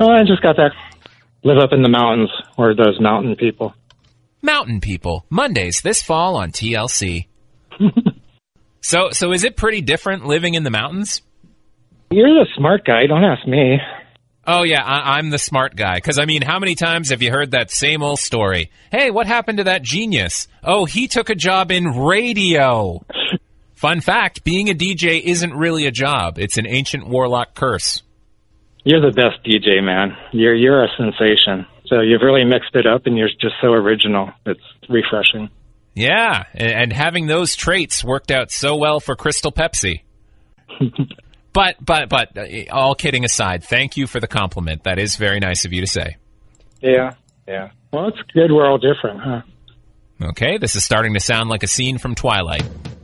Oh, I just got that. Live up in the mountains, or those mountain people. Mountain People, Mondays this fall on TLC. So is it pretty different living in the mountains? You're the smart guy. Don't ask me. Oh, yeah, I'm the smart guy. Because, I mean, how many times have you heard that same old story? Hey, what happened to that genius? Oh, he took a job in radio. Fun fact, being a DJ isn't really a job. It's an ancient warlock curse. You're the best DJ, man. You're a sensation. So you've really mixed it up, and you're just so original. It's refreshing. Yeah, and having those traits worked out so well for Crystal Pepsi. But, all kidding aside, thank you for the compliment. That is very nice of you to say. Yeah. Well, it's good we're all different, huh? Okay, this is starting to sound like a scene from Twilight.